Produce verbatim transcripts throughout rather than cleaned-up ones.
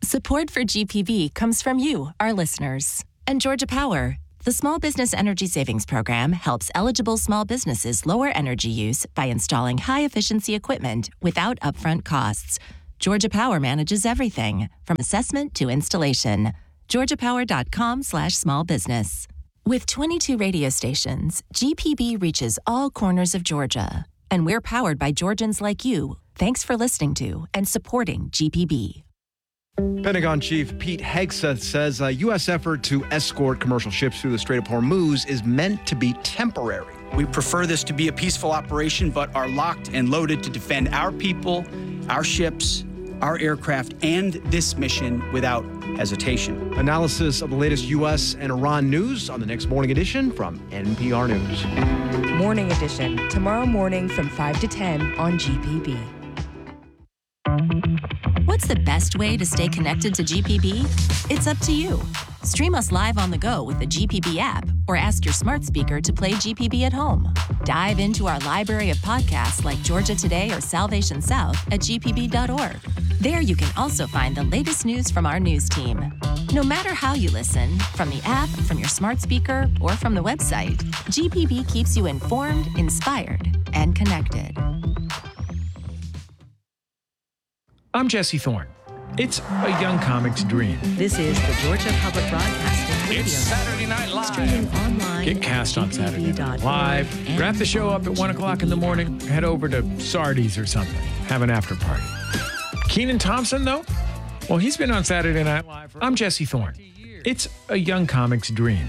Support for G P B comes from you, our listeners. And Georgia Power. The Small Business Energy Savings Program helps eligible small businesses lower energy use by installing high-efficiency equipment without upfront costs. Georgia Power manages everything, from assessment to installation. georgiapower.com slash small business. With twenty-two radio stations, G P B reaches all corners of Georgia. And we're powered by Georgians like you. Thanks for listening to and supporting G P B. Pentagon Chief Pete Hegseth says a U S effort to escort commercial ships through the Strait of Hormuz is meant to be temporary. We prefer this to be a peaceful operation, but are locked and loaded to defend our people, our ships, our aircraft, and this mission without hesitation. Analysis of the latest U S and Iran news on the next Morning Edition from N P R News. Morning Edition, tomorrow morning from five to ten on G P B. What's the best way to stay connected to G P B? It's up to you. Stream us live on the go with the G P B app or ask your smart speaker to play G P B at home. Dive into our library of podcasts like Georgia Today or Salvation South at g p b dot org. There you can also find the latest news from our news team. No matter how you listen, from the app, from your smart speaker, or from the website, G P B keeps you informed, inspired, and connected. I'm Jesse Thorne. It's a young comic's dream. This is the Georgia Public Broadcasting Radio. It's Saturday Night Live. Streaming online. Get cast on Saturday Night Live. Wrap the show up at one o'clock in the morning. Head over to Sardi's or something. Have an after party. Kenan Thompson, though? Well, he's been on Saturday Night Live. I'm Jesse Thorne. It's a young comic's dream.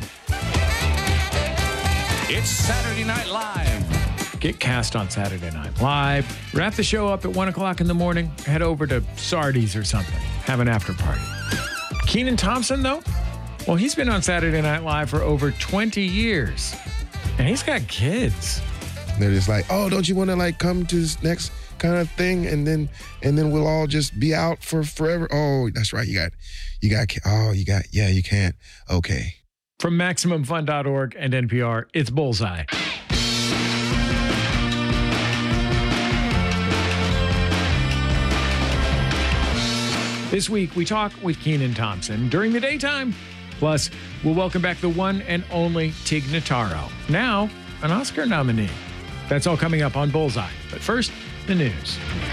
It's Saturday Night Live. Get cast on Saturday Night Live. Wrap the show up at one o'clock in the morning. Head over to Sardi's or something. Have an after party. Kenan Thompson, though? Well, he's been on Saturday Night Live for over twenty years. And he's got kids. They're just like, oh, don't you want to like come to this next kind of thing? And then and then we'll all just be out for forever. Oh, that's right. You got, you got, oh, you got, yeah, you can't. Okay. From Maximum Fun dot org and N P R, it's Bullseye. This week, we talk with Kenan Thompson during the daytime. Plus, we'll welcome back the one and only Tig Notaro, now an Oscar nominee. That's all coming up on Bullseye. But first, the news.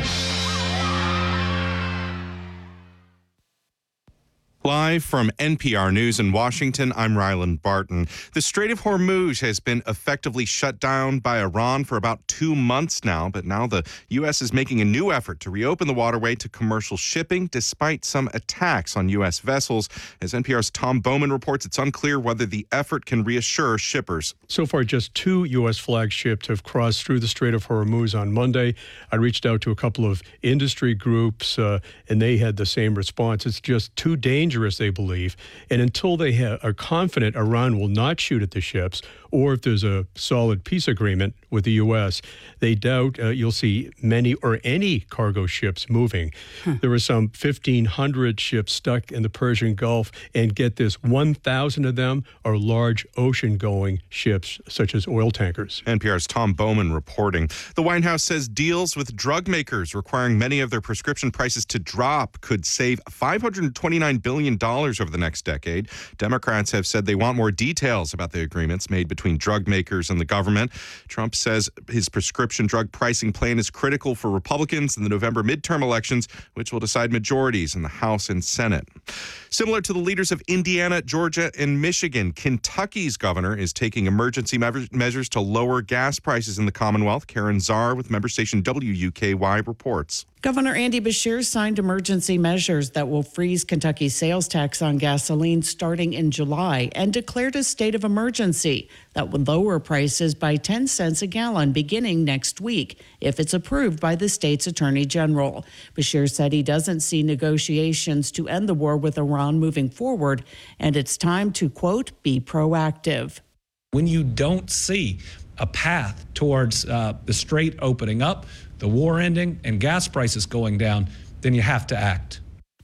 Live from N P R News in Washington, I'm Ryland Barton. The Strait of Hormuz has been effectively shut down by Iran for about two months now, but now the U S is making a new effort to reopen the waterway to commercial shipping, despite some attacks on U S vessels. As N P R's Tom Bowman reports, it's unclear whether the effort can reassure shippers. So far, just two U S flagships have crossed through the Strait of Hormuz on Monday. I reached out to a couple of industry groups, uh, and they had the same response. It's just too dangerous, they believe, and until they ha- are confident Iran will not shoot at the ships, or if there's a solid peace agreement with the U S, they doubt uh, you'll see many or any cargo ships moving. Hmm. There were some fifteen hundred ships stuck in the Persian Gulf, and get this, one thousand of them are large ocean-going ships, such as oil tankers. N P R's Tom Bowman reporting. The White House says deals with drug makers requiring many of their prescription prices to drop could save five hundred twenty-nine billion dollars over the next decade. Democrats have said they want more details about the agreements made between drug makers and the government. Trump says his prescription drug pricing plan is critical for Republicans in the November midterm elections, which will decide majorities in the House and Senate. Similar to the leaders of Indiana, Georgia, and Michigan, Kentucky's governor is taking emergency measures to lower gas prices in the Commonwealth. Karen Czar with member station W U K Y reports. Governor Andy Beshear signed emergency measures that will freeze Kentucky's sales tax on gasoline starting in July and declared a state of emergency that would lower prices by ten cents a gallon beginning next week if it's approved by the state's attorney general. Beshear said he doesn't see negotiations to end the war with Iran moving forward, and it's time to, quote, be proactive. When you don't see a path towards uh, the strait opening up, the war ending, and gas prices going down, then you have to act.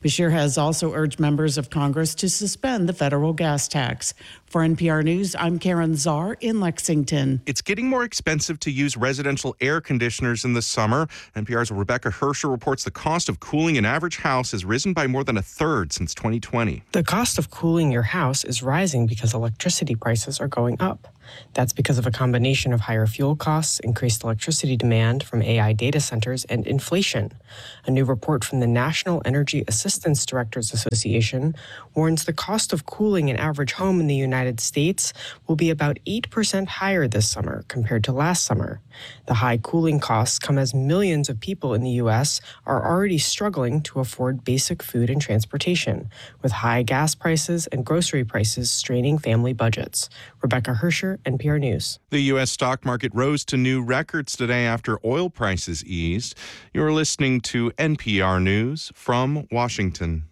Beshear has also urged members of Congress to suspend the federal gas tax. For N P R News, I'm Karen Czar in Lexington. It's getting more expensive to use residential air conditioners in the summer. N P R's Rebecca Hersher reports the cost of cooling an average house has risen by more than a third since twenty twenty. The cost of cooling your house is rising because electricity prices are going up. That's because of a combination of higher fuel costs, increased electricity demand from A I data centers, and inflation. A new report from the National Energy Assistance Directors Association warns the cost of cooling an average home in the United States will be about eight percent higher this summer compared to last summer. The high cooling costs come as millions of people in the U S are already struggling to afford basic food and transportation, with high gas prices and grocery prices straining family budgets. Rebecca Hersher, N P R News. The U S stock market rose to new records today after oil prices eased. You're listening to N P R News from Washington.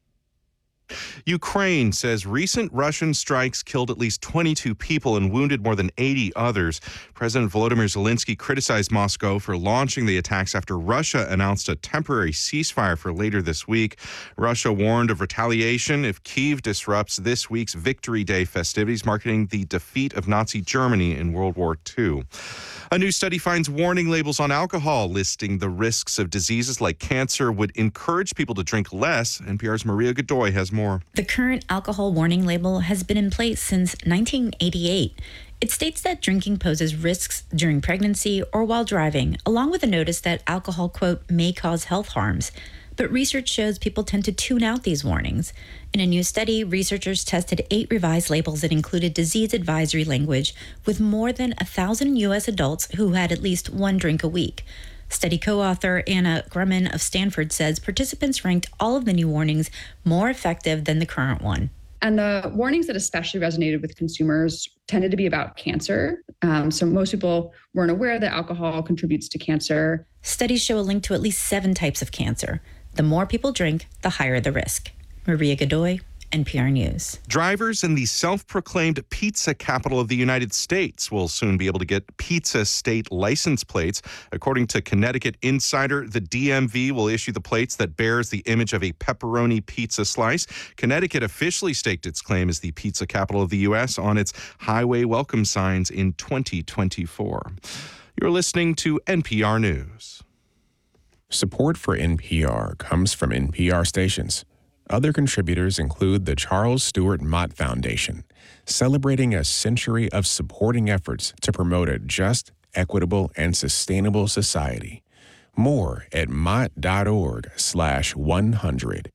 Ukraine says recent Russian strikes killed at least twenty-two people and wounded more than eighty others. President Volodymyr Zelensky criticized Moscow for launching the attacks after Russia announced a temporary ceasefire for later this week. Russia warned of retaliation if Kyiv disrupts this week's Victory Day festivities, marking the defeat of Nazi Germany in World War Two. A new study finds warning labels on alcohol listing the risks of diseases like cancer would encourage people to drink less. N P R's Maria Godoy has more. The current alcohol warning label has been in place since nineteen eighty-eight. It states that drinking poses risks during pregnancy or while driving, along with a notice that alcohol, quote, may cause health harms. But research shows people tend to tune out these warnings. In a new study, researchers tested eight revised labels that included disease advisory language with more than one thousand U S adults who had at least one drink a week. Study co-author Anna Grumman of Stanford says participants ranked all of the new warnings more effective than the current one. And the warnings that especially resonated with consumers tended to be about cancer. Um, so most people weren't aware that alcohol contributes to cancer. Studies show a link to at least seven types of cancer. The more people drink, the higher the risk. Maria Godoy, N P R News. Drivers in the self-proclaimed pizza capital of the United States will soon be able to get pizza state license plates. According to Connecticut Insider, the D M V will issue the plates that bears the image of a pepperoni pizza slice. Connecticut officially staked its claim as the pizza capital of the U S on its highway welcome signs in twenty twenty-four. You're listening to N P R News. Support for N P R comes from N P R stations. Other contributors include the Charles Stewart Mott Foundation, celebrating a century of supporting efforts to promote a just, equitable, and sustainable society. More at mott.org slash 100.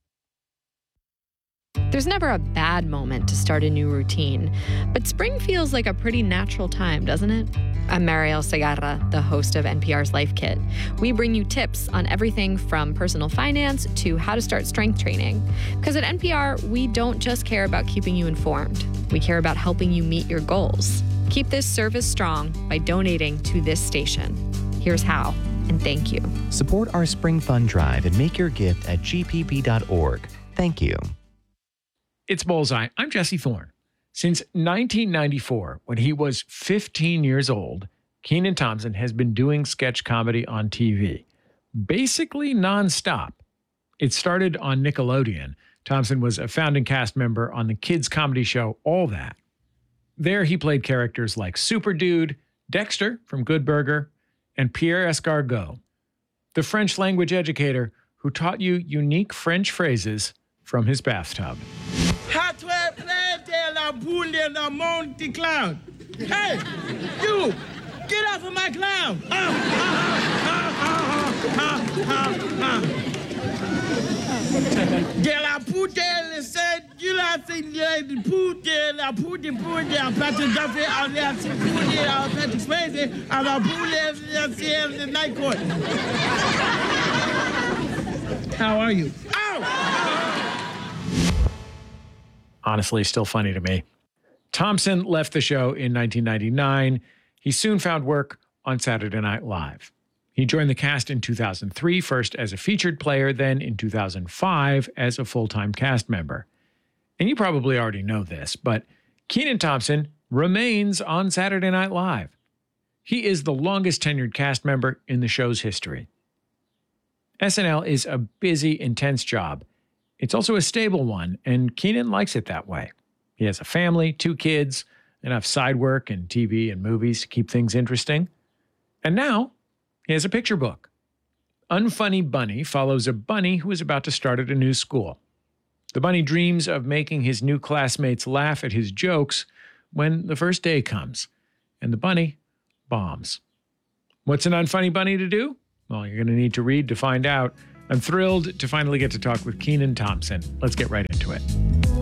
There's never a bad moment to start a new routine, but spring feels like a pretty natural time, doesn't it? I'm Mariel Segarra, the host of N P R's Life Kit. We bring you tips on everything from personal finance to how to start strength training. Because at N P R, we don't just care about keeping you informed. We care about helping you meet your goals. Keep this service strong by donating to this station. Here's how, and thank you. Support our Spring Fund Drive and make your gift at g p p dot org. Thank you. It's Bullseye. I'm Jesse Thorne. Since nineteen ninety-four, when he was fifteen years old, Kenan Thompson has been doing sketch comedy on T V, basically nonstop. It started on Nickelodeon. Thompson was a founding cast member on the kids' comedy show All That. There, he played characters like Super Dude, Dexter from Good Burger, and Pierre Escargot, the French language educator who taught you unique French phrases from his bathtub. Hey, you, get off of my cloud. De la poudre, c'est du la de poudre, la poudre, poudre, à partir d'affaire, on est assez poudre, à partir de Swayze, à la poudre, c'est the night court. How are you? Honestly, still funny to me. Thompson left the show in nineteen ninety-nine. He soon found work on Saturday Night Live. He joined the cast in two thousand three, first as a featured player, then in two thousand five as a full-time cast member. And you probably already know this, but Kenan Thompson remains on Saturday Night Live. He is the longest tenured cast member in the show's history. S N L is a busy, intense job. It's also a stable one, and Keenan likes it that way. He has a family, two kids, enough side work and T V and movies to keep things interesting. And now he has a picture book. Unfunny Bunny follows a bunny who is about to start at a new school. The bunny dreams of making his new classmates laugh at his jokes when the first day comes, and the bunny bombs. What's an unfunny bunny to do? Well, you're going to need to read to find out. I'm thrilled to finally get to talk with Kenan Thompson. Let's get right into it.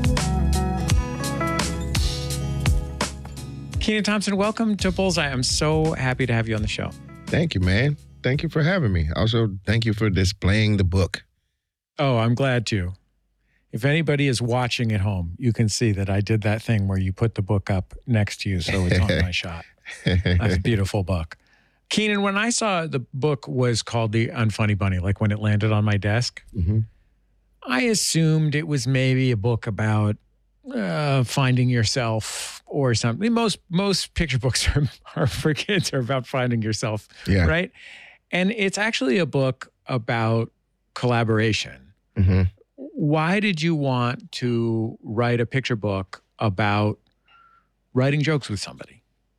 Kenan Thompson, welcome to Bullseye. I'm so happy to have you on the show. Thank you, man. Thank you for having me. Also, thank you for displaying the book. Oh, I'm glad to. If anybody is watching at home, you can see that I did that thing where you put the book up next to you so it's on my shot. That's a beautiful book. Kenan, when I saw the book was called The Unfunny Bunny, like when it landed on my desk, mm-hmm. I assumed it was maybe a book about uh, finding yourself or something. Most most picture books are, are for kids are about finding yourself, yeah. right? And it's actually a book about collaboration. Mm-hmm. Why did you want to write a picture book about writing jokes with somebody?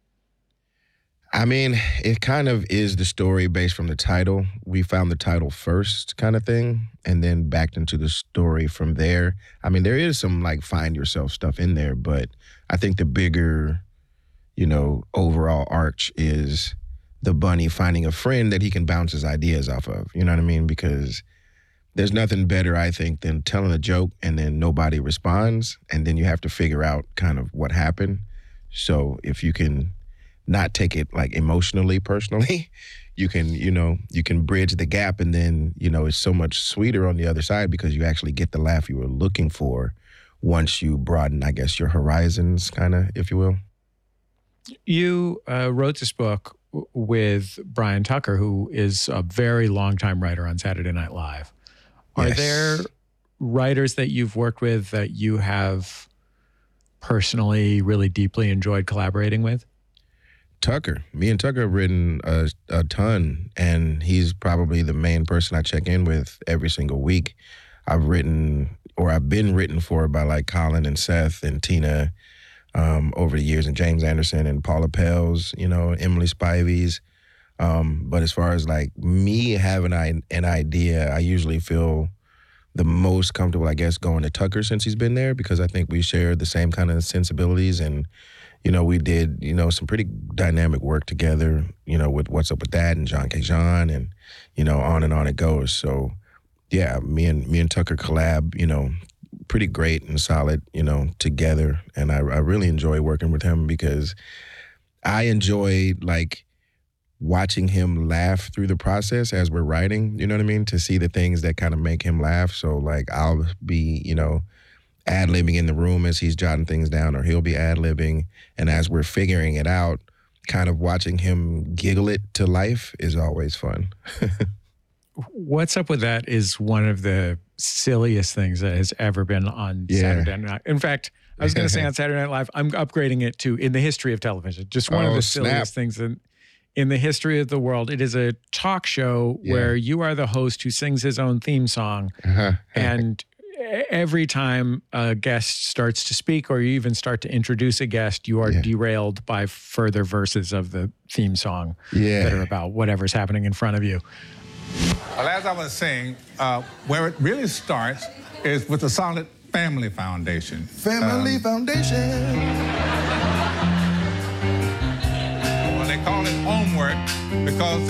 I mean, it kind of is the story based from the title. We found the title first kind of thing and then backed into the story from there. I mean, there is some like find yourself stuff in there, but I think the bigger, you know, overall arch is the bunny finding a friend that he can bounce his ideas off of. You know what I mean? Because there's nothing better, I think, than telling a joke and then nobody responds. And then you have to figure out kind of what happened. So if you can not take it like emotionally, personally, you can, you know, you can bridge the gap and then, you know, it's so much sweeter on the other side because you actually get the laugh you were looking for once you broaden, I guess, your horizons kind of, if you will. You uh, wrote this book w- with Brian Tucker, who is a very long-time writer on Saturday Night Live. Are Yes. there writers that you've worked with that you have personally really deeply enjoyed collaborating with? Tucker. Me and Tucker have written a, a ton, and he's probably the main person I check in with every single week. I've written, or I've been written for by like Colin and Seth and Tina um, over the years, and James Anderson and Paula Pels, you know, Emily Spivey's. Um, but as far as like me having I, an idea, I usually feel the most comfortable, I guess, going to Tucker since he's been there because I think we share the same kind of sensibilities and you know, we did, you know, some pretty dynamic work together, you know, with What's Up With That and John K. John and, you know, on and on it goes. So, yeah, me and me and Tucker collab, you know, pretty great and solid, you know, together. And I, I really enjoy working with him because I enjoy, like, watching him laugh through the process as we're writing, you know what I mean? To see the things that kind of make him laugh. So, like, I'll be, you know, ad-libbing in the room as he's jotting things down, or he'll be ad-libbing. And as we're figuring it out, kind of watching him giggle it to life is always fun. What's Up With That is one of the silliest things that has ever been on Yeah. Saturday Night. In fact, I was going to say on Saturday Night Live, I'm upgrading it to in the history of television. Just one of Oh, the snap. silliest things in, in the history of the world. It is a talk show Yeah. where you are the host who sings his own theme song. Uh-huh. And every time a guest starts to speak or you even start to introduce a guest, you are Yeah. derailed by further verses of the theme song Yeah. that are about whatever's happening in front of you. Well, as I was saying, uh, where it really starts is with a solid family foundation. Family Um, Foundation. Well, they call it homework because